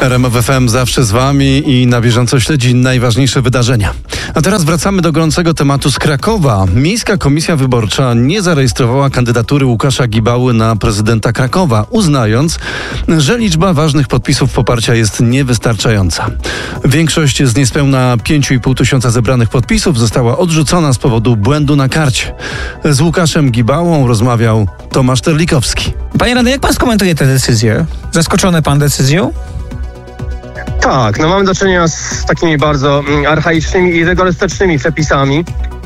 RMF FM zawsze z wami i na bieżąco śledzi najważniejsze wydarzenia. A teraz wracamy do gorącego tematu z Krakowa. Miejska Komisja Wyborcza nie zarejestrowała kandydatury Łukasza Gibały na prezydenta Krakowa, uznając, że liczba ważnych podpisów poparcia jest niewystarczająca. Większość z niespełna 5,5 tysiąca zebranych podpisów została odrzucona z powodu błędu na karcie. Z Łukaszem Gibałą rozmawiał Tomasz Terlikowski. Panie radny, jak pan skomentuje tę decyzję? Zaskoczony pan decyzją? Tak, mamy do czynienia z takimi bardzo archaicznymi i rygorystycznymi przepisami.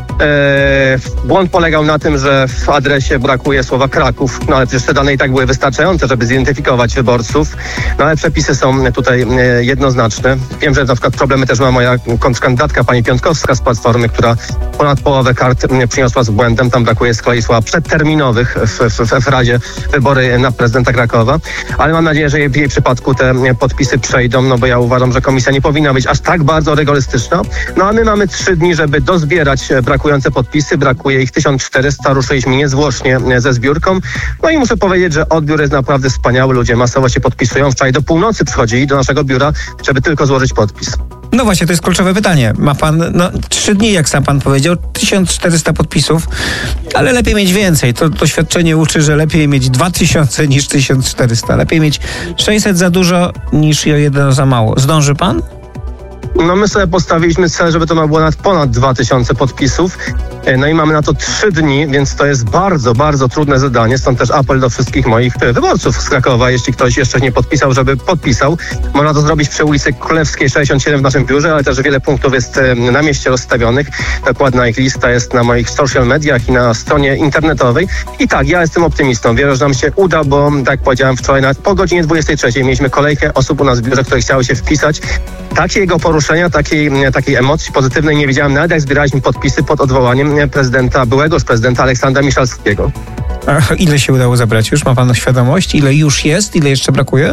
Błąd polegał na tym, że w adresie brakuje słowa Kraków, ale przecież te dane i tak były wystarczające, żeby zidentyfikować wyborców. Ale przepisy są tutaj jednoznaczne. Wiem, że na przykład problemy też ma moja kontrkandydatka, pani Piątkowska z Platformy, która ponad połowę kart przyniosła z błędem. Tam brakuje z kolei słowa przedterminowych w frazie wybory na prezydenta Krakowa. Ale mam nadzieję, że w jej przypadku te podpisy przejdą, bo ja uważam, że komisja nie powinna być aż tak bardzo rygorystyczna. A my mamy 3 dni, żeby dozbierać brakujące podpisy, brakuje ich 1400, ruszyliśmy niezwłocznie ze zbiórką. I muszę powiedzieć, że odbiór jest naprawdę wspaniały, ludzie masowo się podpisują. Wczoraj do północy przychodzili do naszego biura, żeby tylko złożyć podpis. No właśnie, to jest kluczowe pytanie. Ma pan 3 dni, jak sam pan powiedział, 1400 podpisów, ale lepiej mieć więcej. To doświadczenie uczy, że lepiej mieć 2000 niż 1400. Lepiej mieć 600 za dużo niż 1 za mało. Zdąży pan? My sobie postawiliśmy cel, żeby to było ponad 2000 podpisów. I mamy na to 3 dni, więc to jest bardzo, bardzo trudne zadanie. Stąd też apel do wszystkich moich wyborców z Krakowa. Jeśli ktoś jeszcze nie podpisał, żeby podpisał. Można to zrobić przy ulicy Królewskiej 67 w naszym biurze, ale też wiele punktów jest na mieście rozstawionych. Dokładna ich lista jest na moich social mediach i na stronie internetowej. I tak, ja jestem optymistą. Wierzę, że nam się uda, bo tak jak powiedziałem wczoraj, nawet po godzinie 23 mieliśmy kolejkę osób u nas w biurze, które chciały się wpisać. Takiego poruszenia, takiej emocji pozytywnej nie widziałem, nawet jak zbieraliśmy podpisy pod odwołaniem byłego prezydenta Aleksandra Miszalskiego. A ile się udało zebrać już? Ma pan świadomość? Ile już jest? Ile jeszcze brakuje?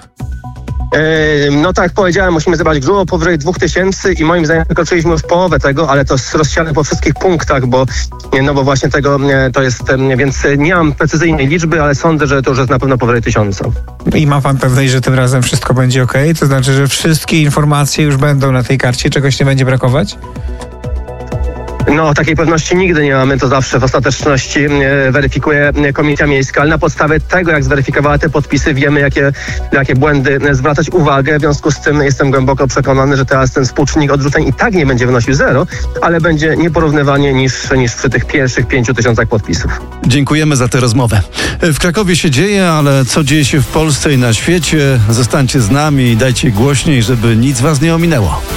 Tak jak powiedziałem, musimy zebrać grubo powyżej 2000 i moim zdaniem przekroczyliśmy już połowę tego, ale to jest rozsiane po wszystkich punktach, bo właśnie tego to jest, więc nie mam precyzyjnej liczby, ale sądzę, że to już jest na pewno powyżej 1000. I ma pan pewność, że tym razem wszystko będzie okej? To znaczy, że wszystkie informacje już będą na tej karcie, czegoś nie będzie brakować? Takiej pewności nigdy nie mamy, to zawsze w ostateczności weryfikuje Komisja Miejska, ale na podstawie tego, jak zweryfikowała te podpisy, wiemy, jakie błędy zwracać uwagę. W związku z tym jestem głęboko przekonany, że teraz ten współczynnik odrzuceń i tak nie będzie wynosił 0, ale będzie nieporównywanie niż przy tych pierwszych 5000 podpisów. Dziękujemy za tę rozmowę. W Krakowie się dzieje, ale co dzieje się w Polsce i na świecie? Zostańcie z nami i dajcie głośniej, żeby nic was nie ominęło.